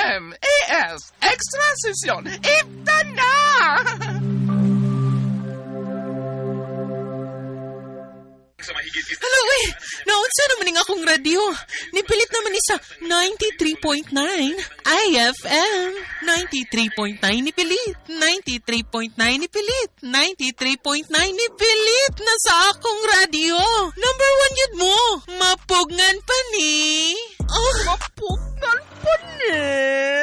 M-A-S, extra session, ipta na! Hello, naunsa naman nga akong radio. Nipilit naman ni sa 93.9 IFM. 93.9 nipilit. 93.9 nipilit. 93.9 nipilit na sa akong radio. Number 1 yun mo. Mapugngan pa ni. Mapugngan pa ni?